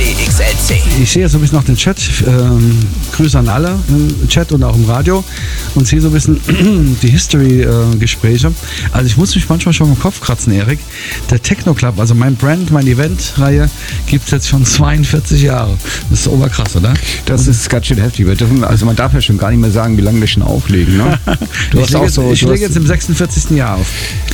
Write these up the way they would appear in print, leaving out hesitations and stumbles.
CXLC. Ich sehe jetzt so ein bisschen noch den Chat. Grüße an alle im Chat und auch im Radio. Und sehe so ein bisschen die History-Gespräche. Also ich muss mich manchmal schon im Kopf kratzen, Erik. Der Techno Club, also mein Brand, meine Event-Reihe, gibt es jetzt schon 42 Jahre. Das ist oberkrass, oder? Das ist ganz schön heftig. Also man darf ja schon gar nicht mehr sagen, wie lange wir schon auflegen. Ne? Ich lege jetzt im 46. Jahr auf.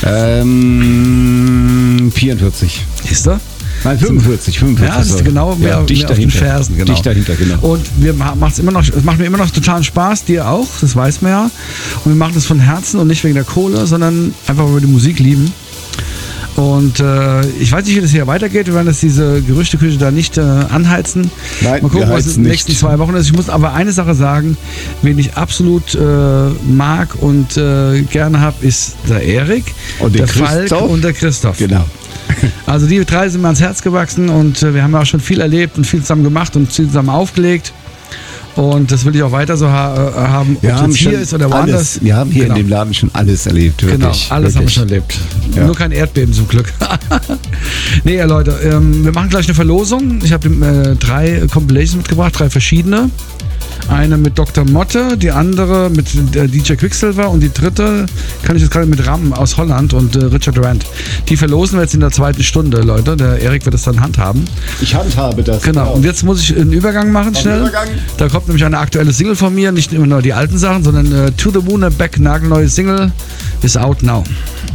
44. Ist er? Nein, 45. Ja, das ist genau mehr auf den Fersen. Genau. Dicht dahinter, genau. Und es macht mir immer noch totalen Spaß, dir auch, das weiß man ja. Und wir machen das von Herzen und nicht wegen der Kohle, sondern einfach, weil wir die Musik lieben. Und ich weiß nicht, wie das hier weitergeht. Wir werden jetzt diese Gerüchteküche da nicht anheizen. Nein, mal gucken, was in den nächsten 2 Wochen ist. Ich muss aber eine Sache sagen, wen ich absolut mag und gerne habe, ist der Erik, und der Falk und der Christoph. Genau. Also die 3 sind mir ans Herz gewachsen und wir haben auch schon viel erlebt und viel zusammen gemacht und viel zusammen aufgelegt. Und das will ich auch weiter so haben, ob es hier ist oder woanders. Wir haben hier in dem Laden schon alles erlebt, wirklich. Genau, alles haben wir schon erlebt. Ja. Nur kein Erdbeben zum Glück. Nee, Leute, wir machen gleich eine Verlosung. Ich habe 3 Compilations mitgebracht, 3 verschiedene. Eine mit Dr. Motte, die andere mit DJ Quicksilver und die dritte kann ich jetzt gerade mit Ram aus Holland und Richard Durant. Die verlosen wir jetzt in der 2. Stunde, Leute. Der Erik wird das dann handhaben. Ich handhabe das. Genau. Und jetzt muss ich einen Übergang machen, schnell. Da kommt nämlich eine aktuelle Single von mir, nicht immer nur die alten Sachen, sondern To the Moon and Back, nagelneue Single, is out now.